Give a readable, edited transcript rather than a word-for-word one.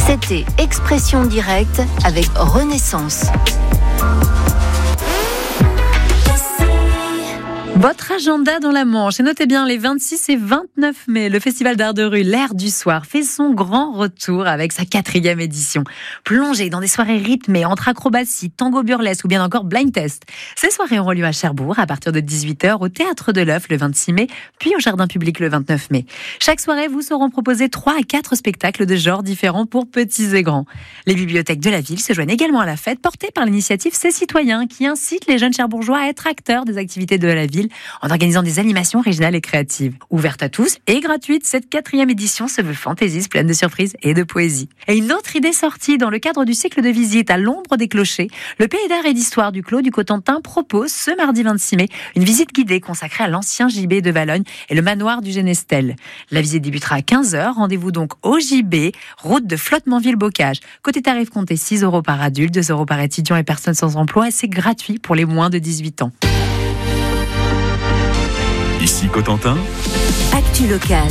C'était Expression directe avec Renaissance. Votre agenda dans la Manche. Et notez bien, les 26 et 29 mai, le Festival d'art de rue L'Air du Soir fait son grand retour avec sa 4e édition. Plongez dans des soirées rythmées entre acrobatie, tango burlesque ou bien encore blind test. Ces soirées auront lieu à Cherbourg à partir de 18h au Théâtre de l'Œuf le 26 mai, puis au Jardin public le 29 mai. Chaque soirée vous seront proposés 3 à 4 spectacles de genres différents pour petits et grands. Les bibliothèques de la ville se joignent également à la fête, portée par l'initiative C'est Citoyen, qui incite les jeunes Cherbourgeois à être acteurs des activités de la ville en organisant des animations originales et créatives. Ouverte à tous et gratuite, cette 4e édition se veut fantaisiste, pleine de surprises et de poésie. Et une autre idée sortie dans le cadre du cycle de visite à l'ombre des clochers, le Pays d'art et d'histoire du Clos du Cotentin propose ce mardi 26 mai une visite guidée consacrée à l'ancien gibet de Valognes et le manoir du Genestel. La visite débutera à 15h, rendez-vous donc au gibet, route de Flottementville-Bocage. Côté tarif, comptez 6 € par adulte, 2 € par étudiant et personne sans emploi, et c'est gratuit pour les moins de 18 ans. Ici Cotentin. Actu locale.